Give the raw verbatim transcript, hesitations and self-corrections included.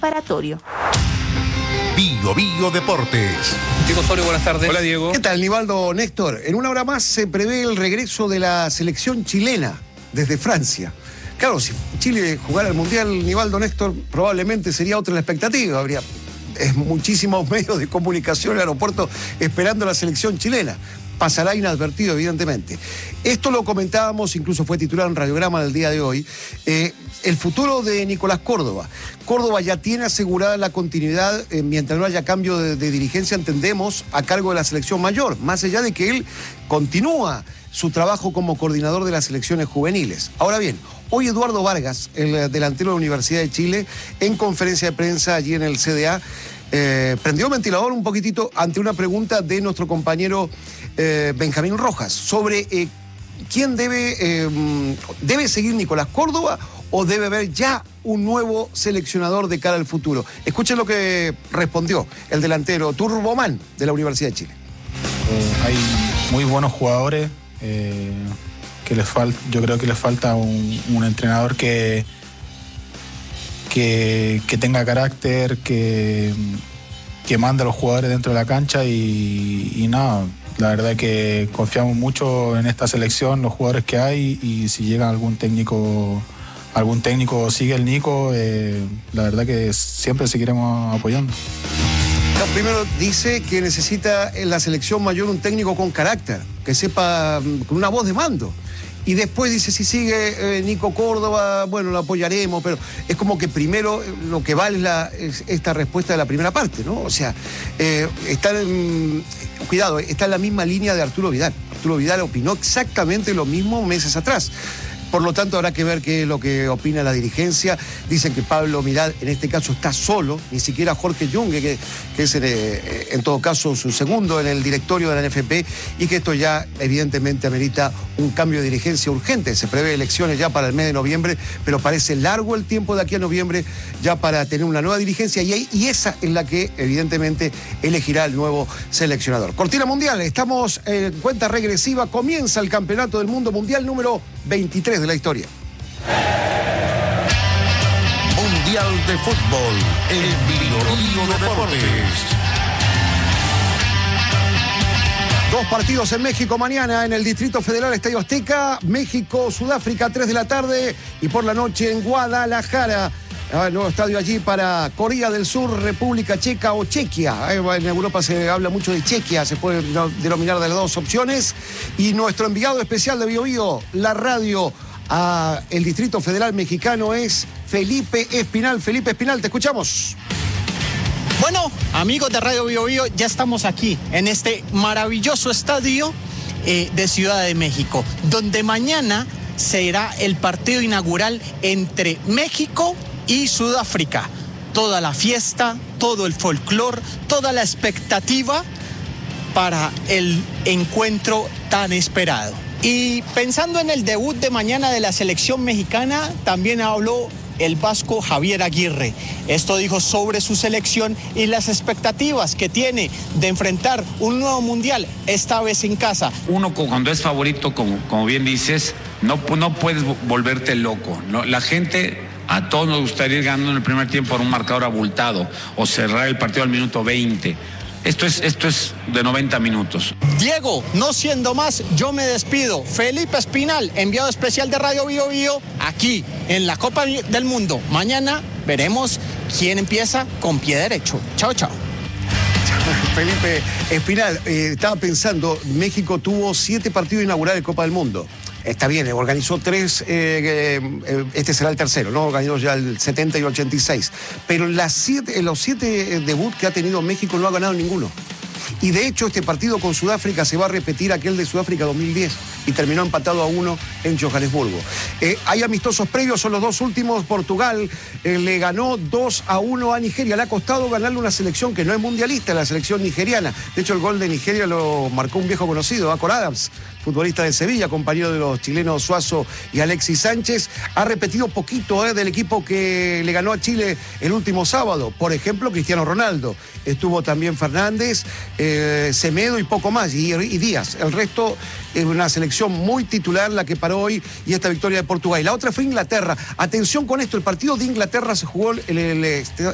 preparatorio. Bio Bio Deportes. Diego Osorio, buenas tardes. Hola, Diego. ¿Qué tal, Nivaldo Néstor? En una hora más se prevé el regreso de la selección chilena desde Francia. Claro, si Chile jugara el Mundial, Nivaldo Néstor, probablemente sería otra la expectativa. Habría es, muchísimos medios de comunicación en el aeropuerto esperando a la selección chilena. Pasará inadvertido, evidentemente. Esto lo comentábamos, incluso fue titular en Radiograma del día de hoy. Eh, el futuro de Nicolás Córdoba. Córdoba ya tiene asegurada la continuidad, eh, mientras no haya cambio de, de dirigencia, entendemos, a cargo de la selección mayor, más allá de que él continúa su trabajo como coordinador de las selecciones juveniles. Ahora bien, hoy Eduardo Vargas, el delantero de la Universidad de Chile, en conferencia de prensa allí en el C D A, eh, prendió el ventilador un poquitito ante una pregunta de nuestro compañero eh, Benjamín Rojas sobre eh, quién debe, eh, debe seguir Nicolás Córdoba o debe haber ya un nuevo seleccionador de cara al futuro. Escuchen lo que respondió el delantero Turboman de la Universidad de Chile. Eh, hay muy buenos jugadores. Eh, que les falta, yo creo que les falta un, un entrenador que, que, que tenga carácter, que, que mande a los jugadores dentro de la cancha y, y nada, la verdad que confiamos mucho en esta selección, los jugadores que hay, y si llega algún técnico, algún técnico sigue el Nico, eh, la verdad que siempre seguiremos apoyando. Primero dice que necesita en la selección mayor un técnico con carácter, que sepa, con una voz de mando. Y después dice, si sigue eh, Nico Córdoba, bueno, lo apoyaremos, pero es como que primero lo que vale es, la, es esta respuesta de la primera parte, ¿no? O sea, eh, está en, cuidado, está en la misma línea de Arturo Vidal. Arturo Vidal opinó exactamente lo mismo meses atrás. Por lo tanto, habrá que ver qué es lo que opina la dirigencia. Dicen que Pablo Mirad, en este caso, está solo, ni siquiera Jorge Junge, que, que es eh, en todo caso su segundo en el directorio de la N F P, y que esto ya evidentemente amerita un cambio de dirigencia urgente. Se prevé elecciones ya para el mes de noviembre, pero parece largo el tiempo de aquí a noviembre ya para tener una nueva dirigencia, y, y esa es la que evidentemente elegirá el nuevo seleccionador. Cortina mundial, estamos en cuenta regresiva, comienza el Campeonato del Mundo Mundial número veintitrés de la historia. Mundial de Fútbol, el Bio Bio Deportes. Dos partidos en México mañana en el Distrito Federal, Estadio Azteca. México, Sudáfrica, tres de la tarde. Y por la noche en Guadalajara, el nuevo estadio allí para Corea del Sur, República Checa o Chequia. En Europa se habla mucho de Chequia, se puede denominar de las dos opciones. Y nuestro enviado especial de Bio Bio, la radio a el Distrito Federal Mexicano, es Felipe Espinal. Felipe Espinal, te escuchamos. Bueno, amigos de Radio Bio Bio, ya estamos aquí en este maravilloso estadio eh, de Ciudad de México, donde mañana será el partido inaugural entre México y Sudáfrica. Toda la fiesta, todo el folclore, toda la expectativa para el encuentro tan esperado. Y pensando en el debut de mañana de la selección mexicana, también habló el vasco Javier Aguirre. Esto dijo sobre su selección y las expectativas que tiene de enfrentar un nuevo mundial, esta vez en casa. Uno cuando es favorito, como, como bien dices, no, no puedes volverte loco, ¿no? La gente, a todos nos gustaría ir ganando en el primer tiempo por un marcador abultado o cerrar el partido al minuto veinte. Esto es, esto es de noventa minutos. Diego, no siendo más, yo me despido. Felipe Espinal, enviado especial de Radio Bio Bio, aquí en la Copa del Mundo. Mañana veremos quién empieza con pie derecho. Chao, chao. Felipe Espinal, eh, estaba pensando, México tuvo siete partidos inaugurales de Copa del Mundo. Está bien, organizó tres, eh, eh, este será el tercero, ¿no? Organizó ya el setenta y ochenta y seis. Pero en, las siete, en los siete debuts que ha tenido México no ha ganado ninguno. Y de hecho este partido con Sudáfrica se va a repetir aquel de Sudáfrica dos mil diez y terminó empatado a uno en Johannesburgo. Eh, hay amistosos previos, son los dos últimos. Portugal eh, le ganó dos a uno a Nigeria. Le ha costado ganarle una selección que no es mundialista, la selección nigeriana. De hecho el gol de Nigeria lo marcó un viejo conocido, Acor Adams, futbolista de Sevilla, compañero de los chilenos Suazo y Alexis Sánchez. Ha repetido poquito eh, del equipo que le ganó a Chile el último sábado. Por ejemplo, Cristiano Ronaldo. Estuvo también Fernández, eh, Semedo y poco más, y, y Díaz. El resto es una selección muy titular la que paró hoy, y esta victoria de Portugal. Y la otra fue Inglaterra. Atención con esto, el partido de Inglaterra se jugó en el, el,